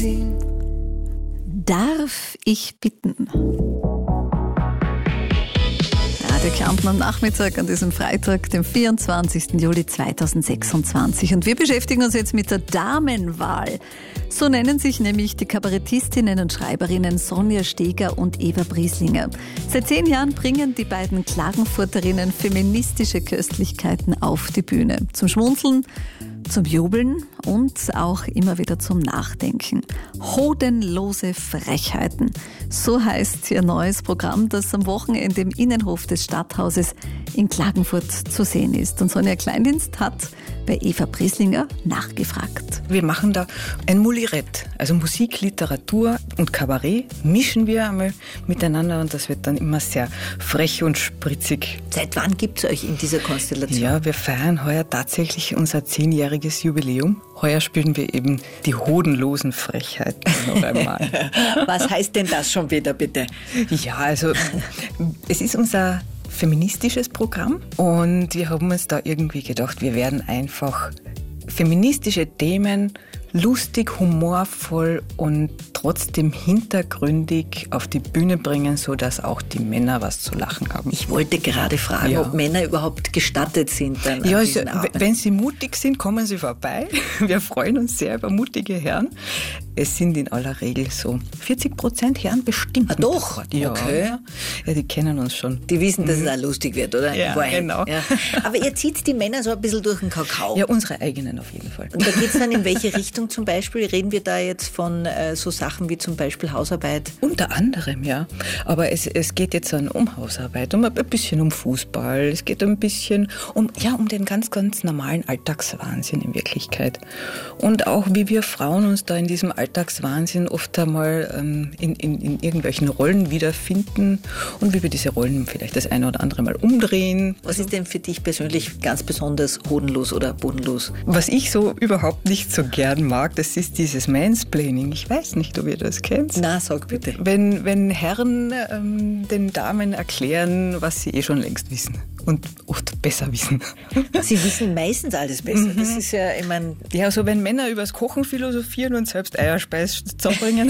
Magazin. Darf ich bitten? Ja, der Kärntner Nachmittag an diesem Freitag, dem 24. Juli 2026. Und wir beschäftigen uns jetzt mit der Damenwahl. So nennen sich nämlich die Kabarettistinnen und Schreiberinnen Sonja Steger und Eva Brieslinger. Seit 10 Jahren bringen die beiden Klagenfurterinnen feministische Köstlichkeiten auf die Bühne. Zum Schmunzeln, zum Jubeln und auch immer wieder zum Nachdenken. Hodenlose Frechheiten. So heißt ihr neues Programm, das am Wochenende im Innenhof des Stadthauses in Klagenfurt zu sehen ist. Und Sonja Kleindienst hat bei Eva Brieslinger nachgefragt. Wir machen da ein Mulirett, also Musik, Literatur und Kabarett mischen wir einmal miteinander und das wird dann immer sehr frech und spritzig. Seit wann gibt es euch in dieser Konstellation? Ja, wir feiern heuer tatsächlich unser 10-jähriges Jubiläum. Heuer spielen wir eben die hodenlosen Frechheiten noch einmal. Was heißt denn das schon wieder, bitte? Ja, also es ist unser feministisches Programm und wir haben uns da irgendwie gedacht, wir werden einfach feministische Themen lustig, humorvoll und trotzdem hintergründig auf die Bühne bringen, sodass auch die Männer was zu lachen haben. Ich wollte gerade fragen, ob Männer überhaupt gestattet sind. Dann ja, also, wenn sie mutig sind, kommen sie vorbei. Wir freuen uns sehr über mutige Herren. Es sind in aller Regel so 40% Herren bestimmt. Ah, doch? Ja, okay. Ja, die kennen uns schon. Die wissen, dass es auch lustig wird, oder? Ja, genau. Ja. Aber ihr zieht die Männer so ein bisschen durch den Kakao. Ja, unsere eigenen auf jeden Fall. Und da geht es dann in welche Richtung zum Beispiel? Reden wir da jetzt von so Sachen wie zum Beispiel Hausarbeit? Unter anderem, ja. Aber es geht jetzt dann um Hausarbeit, um ein bisschen um Fußball. Es geht ein bisschen um den ganz, ganz normalen Alltagswahnsinn in Wirklichkeit. Und auch, wie wir Frauen uns da in diesem Alltagswahnsinn oft einmal in irgendwelchen Rollen wiederfinden und wie wir diese Rollen vielleicht das eine oder andere Mal umdrehen. Was ist denn für dich persönlich ganz besonders hodenlos oder bodenlos? Was ich so überhaupt nicht so gern mag, das ist dieses Mansplaining. Ich weiß nicht, ob ihr das kennt. Na, sag bitte. Wenn Herren den Damen erklären, was sie schon längst wissen und oft besser wissen. Sie wissen meistens alles besser. Das ist ja, ich meine... Ja, so wenn Männer übers Kochen philosophieren und selbst Eierspeis zusammenbringen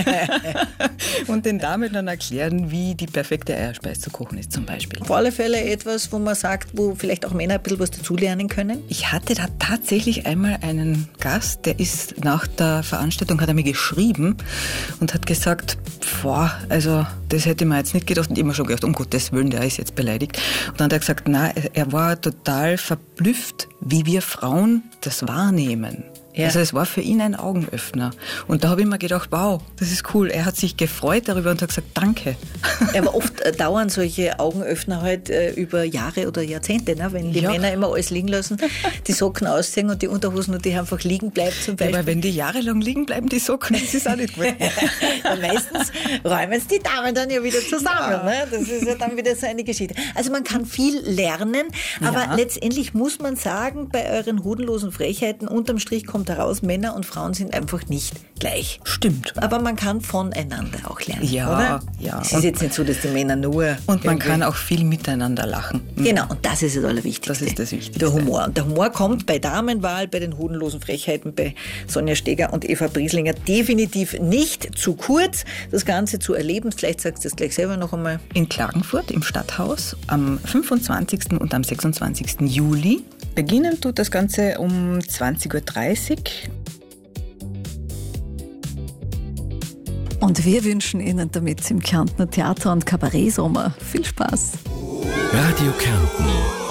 und den Damen dann erklären, wie die perfekte Eierspeis zu kochen ist zum Beispiel. Auf alle Fälle etwas, wo man sagt, wo vielleicht auch Männer ein bisschen was dazulernen können? Ich hatte da tatsächlich einmal einen Gast, der ist nach der Veranstaltung, hat er mir geschrieben und hat gesagt, also das hätte man jetzt nicht gedacht. Und ich habe mir schon gedacht, um Gottes Willen, der ist jetzt beleidigt. Und dann hat er gesagt, nein, er war total verblüfft, wie wir Frauen das wahrnehmen. Ja. Also es war für ihn ein Augenöffner. Und da habe ich mir gedacht, wow, das ist cool. Er hat sich gefreut darüber und hat gesagt, danke. Ja, aber oft dauern solche Augenöffner halt über Jahre oder Jahrzehnte, ne? Wenn die Männer immer alles liegen lassen, die Socken ausziehen und die Unterhosen und die einfach liegen bleibt zum Beispiel. Ja, aber wenn die jahrelang liegen bleiben, die Socken, das ist auch nicht gut. Meistens räumen es die Damen dann ja wieder zusammen. Ja. Ne? Das ist ja dann wieder so eine Geschichte. Also man kann viel lernen, aber letztendlich muss man sagen, bei euren hodenlosen Frechheiten unterm Strich kommt heraus, Männer und Frauen sind einfach nicht gleich. Stimmt. Aber man kann voneinander auch lernen, ja, oder? Ja. Es ist jetzt nicht so, dass die Männer nur... Und man kann auch viel miteinander lachen. Genau, und das ist das Allerwichtigste. Das ist das Wichtigste. Der Humor. Und der Humor kommt bei Damenwahl, bei den hodenlosen Frechheiten, bei Sonja Steger und Eva Brieslinger definitiv nicht zu kurz, das Ganze zu erleben. Vielleicht sagst du das gleich selber noch einmal. In Klagenfurt im Stadthaus am 25. und am 26. Juli. Beginnen tut das Ganze um 20.30 Uhr. Und wir wünschen Ihnen damit im Kärntner Theater- und Kabarettsommer viel Spaß. Radio Kärnten.